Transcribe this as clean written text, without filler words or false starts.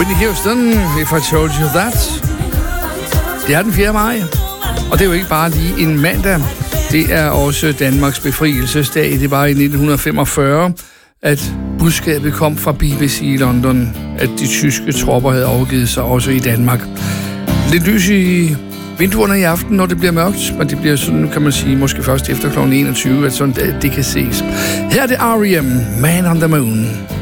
Whitney Houston, If I Told You That. Det er den 4. maj, og det er jo ikke bare lige en mandag. Det er også Danmarks befrielsesdag. Det var i 1945, at budskabet kom fra BBC i London, at de tyske tropper havde afgivet sig også i Danmark. Lidt lys i vinduerne i aften, når det bliver mørkt, men det bliver sådan, kan man sige, måske først efter kl. 21, at sådan det kan ses. Her er det R.E.M. Man on the Moon.